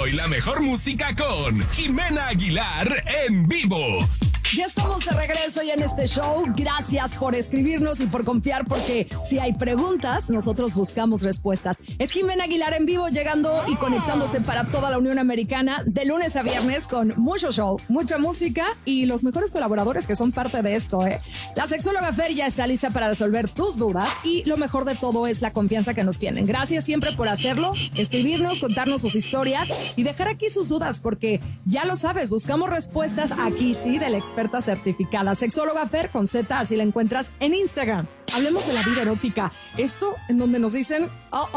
y la mejor música con Jimena Aguilar en vivo. Ya estamos de regreso y en este show. Gracias por escribirnos y por confiar, porque si hay preguntas, nosotros buscamos respuestas. Es Jimena Aguilar en vivo, llegando y conectándose para toda la Unión Americana de lunes a viernes con mucho show, mucha música y los mejores colaboradores que son parte de esto, ¿eh? La sexóloga Fer ya está lista para resolver tus dudas y lo mejor de todo es la confianza que nos tienen. Gracias siempre por hacerlo, escribirnos, contarnos sus historias y dejar aquí sus dudas, porque ya lo sabes, buscamos respuestas aquí sí de la experta certificada. Sexóloga Fer con Z, así la encuentras en Instagram. Hablemos de la vida erótica. Esto en donde nos dicen,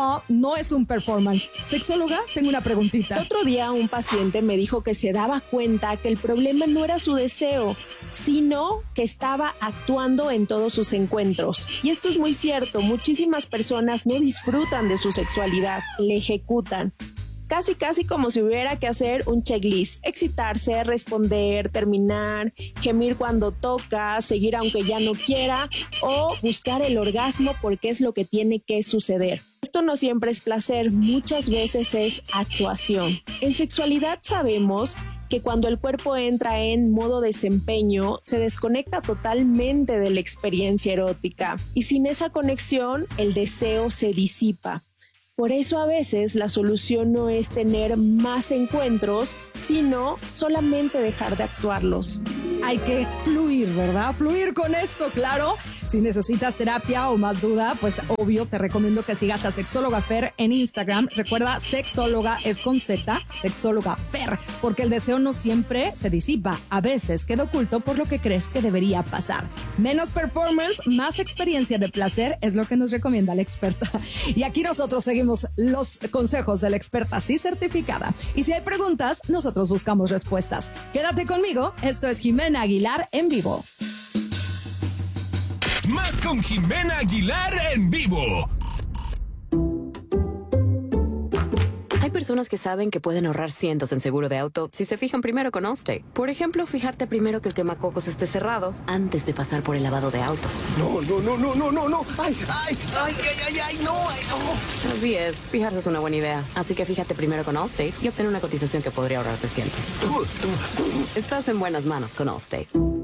no es un performance. Sexóloga, tengo una preguntita. Otro día un paciente me dijo que se daba cuenta que el problema no era su deseo, sino que estaba actuando en todos sus encuentros. Y esto es muy cierto, muchísimas personas no disfrutan de su sexualidad, le ejecutan. Casi como si hubiera que hacer un checklist, excitarse, responder, terminar, gemir cuando toca, seguir aunque ya no quiera o buscar el orgasmo porque es lo que tiene que suceder. Esto no siempre es placer, muchas veces es actuación. En sexualidad sabemos que cuando el cuerpo entra en modo desempeño, se desconecta totalmente de la experiencia erótica y sin esa conexión el deseo se disipa. Por eso a veces la solución no es tener más encuentros, sino solamente dejar de actuarlos. Hay que fluir, ¿verdad? Fluir con esto, claro. Si necesitas terapia o más duda, pues obvio te recomiendo que sigas a Sexóloga Fer en Instagram. Recuerda, sexóloga es con Z, Sexóloga Fer, porque el deseo no siempre se disipa. A veces queda oculto por lo que crees que debería pasar. Menos performance, más experiencia de placer es lo que nos recomienda la experta. Y aquí nosotros seguimos los consejos de la experta sí certificada. Y si hay preguntas, nosotros buscamos respuestas. Quédate conmigo, esto es Jimena Aguilar en vivo. Más con Jimena Aguilar en vivo. Hay personas que saben que pueden ahorrar cientos en seguro de auto si se fijan primero con Allstate. Por ejemplo, fijarte primero que el quemacocos esté cerrado antes de pasar por el lavado de autos. No. Ay, no. Así es, fijarse es una buena idea. Así que fíjate primero con Allstate y obtén una cotización que podría ahorrarte cientos. Estás en buenas manos con Allstate.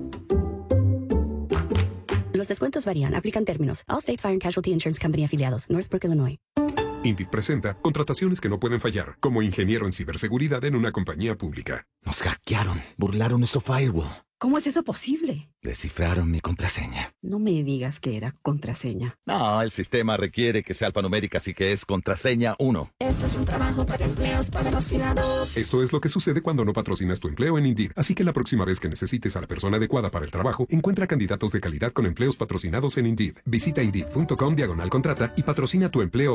Los descuentos varían. Aplican términos. Allstate Fire and Casualty Insurance Company afiliados. Northbrook, Illinois. Indeed presenta contrataciones que no pueden fallar, como ingeniero en ciberseguridad en una compañía pública. Nos hackearon, burlaron nuestro firewall. ¿Cómo es eso posible? Descifraron mi contraseña. No me digas que era contraseña. No, el sistema requiere que sea alfanumérica, así que es contraseña 1. Esto es un trabajo para empleos patrocinados. Esto es lo que sucede cuando no patrocinas tu empleo en Indeed. Así que la próxima vez que necesites a la persona adecuada para el trabajo, encuentra candidatos de calidad con empleos patrocinados en Indeed. Visita Indeed.com/contrata y patrocina tu empleo